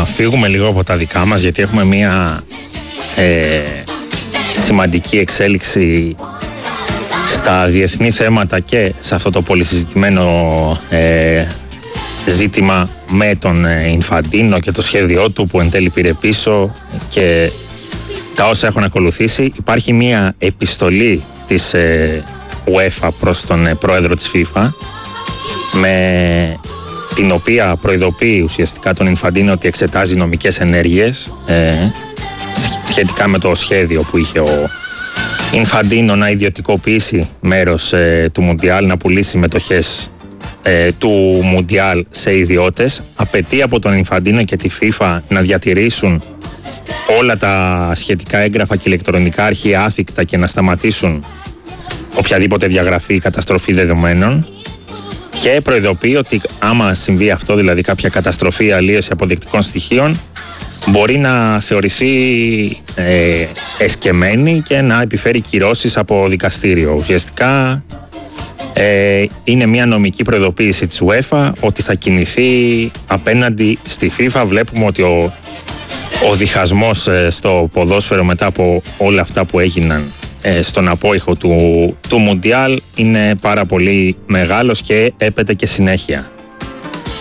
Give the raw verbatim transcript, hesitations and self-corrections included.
φύγουμε λίγο από τα δικά μας, γιατί έχουμε μία ε, σημαντική εξέλιξη στα διεθνή θέματα και σε αυτό το πολύ συζητημένο ε, ζήτημα με τον Ινφαντίνο και το σχέδιό του που εν τέλει πήρε πίσω και τα όσα έχουν ακολουθήσει. Υπάρχει μία επιστολή της ε, UEFA προς τον ε, πρόεδρο της FIFA, με την οποία προειδοποιεί ουσιαστικά τον Ινφαντίνο ότι εξετάζει νομικές ενέργειες ε, σχετικά με το σχέδιο που είχε ο Ινφαντίνο να ιδιωτικοποιήσει μέρος ε, του Μουντιάλ, να πουλήσει μετοχές ε, του Μουντιάλ σε ιδιώτες. Απαιτεί από τον Ινφαντίνο και τη FIFA να διατηρήσουν όλα τα σχετικά έγγραφα και ηλεκτρονικά αρχεία άθικτα και να σταματήσουν οποιαδήποτε διαγραφή ή καταστροφή δεδομένων, και προειδοποιεί ότι άμα συμβεί αυτό, δηλαδή κάποια καταστροφή ή αλλίωση αποδεικτικών στοιχείων, μπορεί να θεωρηθεί ε, εσκεμμένη και να επιφέρει κυρώσεις από δικαστήριο. Ουσιαστικά ε, είναι μια νομική προειδοποίηση της UEFA ότι θα κινηθεί απέναντι στη FIFA. Βλέπουμε ότι ο, ο διχασμός ε, στο ποδόσφαιρο μετά από όλα αυτά που έγιναν ε, στον απόϊχο του, του Μουντιάλ είναι πάρα πολύ μεγάλος και έπεται και συνέχεια.